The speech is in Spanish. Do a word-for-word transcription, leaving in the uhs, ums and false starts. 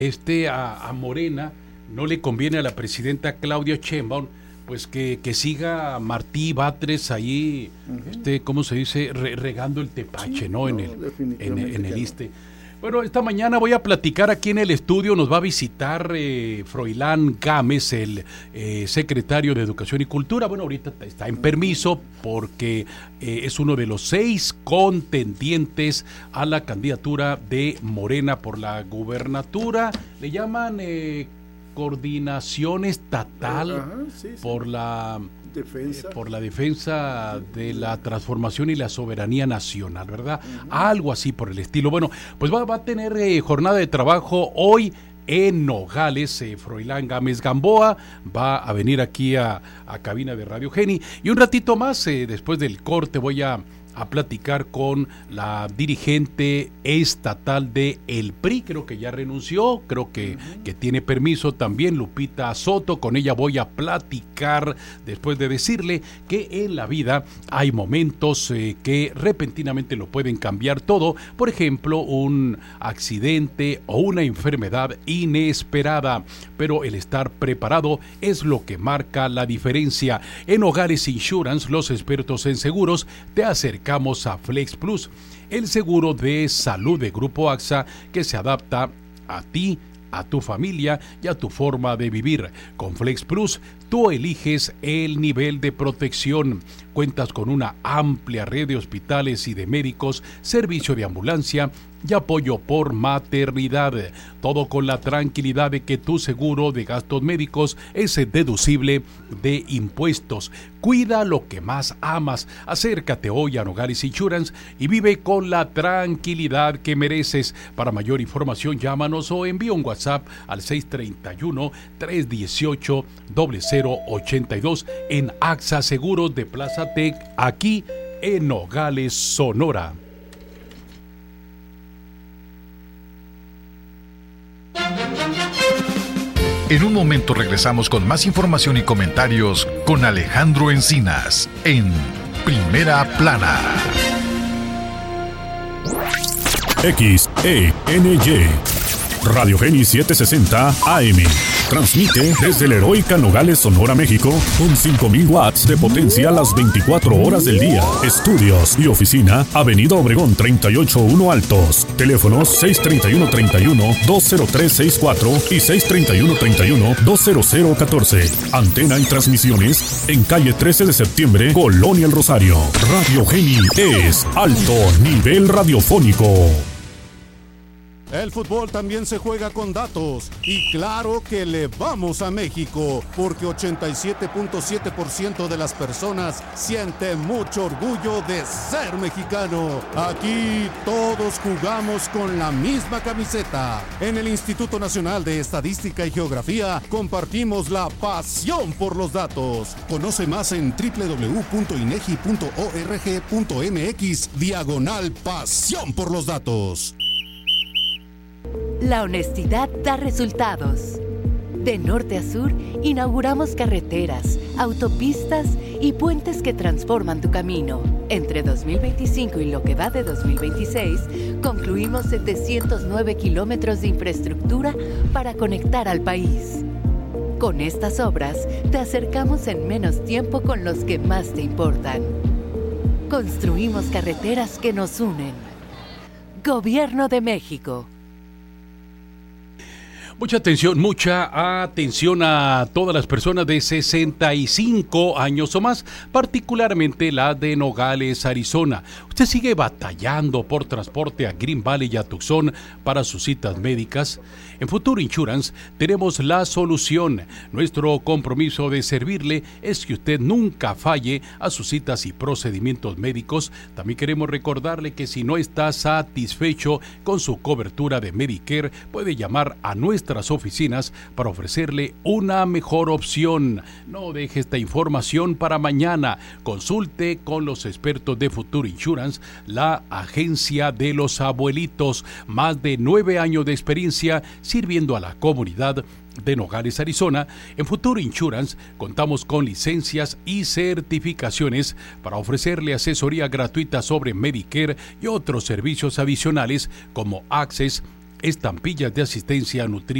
este a, a Morena no le conviene a la presidenta Claudia Sheinbaum pues que, que siga Martí Batres ahí, uh-huh. este, ¿cómo se dice? Re, regando el tepache, sí, ¿no? En el, en, en el ISSSTE. Bueno, esta mañana voy a platicar aquí en el estudio, nos va a visitar eh, Froilán Gámez, el eh, secretario de Educación y Cultura. Bueno, ahorita está en permiso porque eh, es uno de los seis contendientes a la candidatura de Morena por la gubernatura. Le llaman eh, coordinación estatal Ajá, sí, sí. por la... Defensa. Eh, por la defensa de la transformación y la soberanía nacional, ¿verdad? Uh-huh. Algo así por el estilo. Bueno, pues va, va a tener eh, jornada de trabajo hoy en Nogales. eh, Froilán Gámez Gamboa va a venir aquí a, a cabina de Radio Geni y un ratito más, eh, después del corte, voy a a platicar con la dirigente estatal de el P R I, creo que ya renunció, creo que, uh-huh. que tiene permiso también, Lupita Soto. Con ella voy a platicar después de decirle que en la vida hay momentos eh, que repentinamente lo pueden cambiar todo, por ejemplo, un accidente o una enfermedad inesperada, pero el estar preparado es lo que marca la diferencia. En Hogares Insurance, los expertos en seguros, te acercan a Flex Plus, el seguro de salud de Grupo AXA que se adapta a ti, a tu familia y a tu forma de vivir. Con Flex Plus, tú eliges el nivel de protección. Cuentas con una amplia red de hospitales y de médicos, servicio de ambulancia y apoyo por maternidad. Todo con la tranquilidad de que tu seguro de gastos médicos es deducible de impuestos. Cuida lo que más amas. Acércate hoy a Nogales Insurance y vive con la tranquilidad que mereces. Para mayor información, llámanos o envía un WhatsApp al seis tres uno, tres uno ocho, cero cero ocho dos en AXA Seguros de Plaza Tec, aquí en Nogales, Sonora. En un momento regresamos con más información y comentarios con Alejandro Encinas en Primera Plana. X E N Y Radio Geni setecientos sesenta A M. Transmite desde la heroica Nogales, Sonora, México, con cinco mil watts de potencia las veinticuatro horas del día. Estudios y oficina, Avenida Obregón treinta y ocho uno Altos. Teléfonos seis tres uno, tres uno, dos cero tres seis cuatro y seis tres uno, tres uno, dos cero cero uno cuatro. Antena y transmisiones en calle trece de septiembre, Colonia El Rosario. Radio Geni es alto nivel radiofónico. El fútbol también se juega con datos y claro que le vamos a México porque ochenta y siete punto siete por ciento de las personas siente mucho orgullo de ser mexicano. Aquí todos jugamos con la misma camiseta. En el Instituto Nacional de Estadística y Geografía compartimos la pasión por los datos. Conoce más en doble u doble u doble u punto inegi punto org punto mx diagonal pasión por los datos. La honestidad da resultados. De norte a sur, inauguramos carreteras, autopistas y puentes que transforman tu camino. Entre dos mil veinticinco y lo que va de dos mil veintiséis, concluimos setecientos nueve kilómetros de infraestructura para conectar al país. Con estas obras, te acercamos en menos tiempo con los que más te importan. Construimos carreteras que nos unen. Gobierno de México. Mucha atención, mucha atención a todas las personas de sesenta y cinco años o más, particularmente la de Nogales, Arizona. ¿Usted sigue batallando por transporte a Green Valley y a Tucson para sus citas médicas? En Future Insurance tenemos la solución. Nuestro compromiso de servirle es que usted nunca falle a sus citas y procedimientos médicos. También queremos recordarle que si no está satisfecho con su cobertura de Medicare, puede llamar a nuestra oficinas para ofrecerle una mejor opción. No deje esta información para mañana. Consulte con los expertos de Future Insurance, la agencia de los abuelitos. Más de nueve años de experiencia sirviendo a la comunidad de Nogales, Arizona. En Future Insurance contamos con licencias y certificaciones para ofrecerle asesoría gratuita sobre Medicare y otros servicios adicionales como Access, estampillas de asistencia nutricional.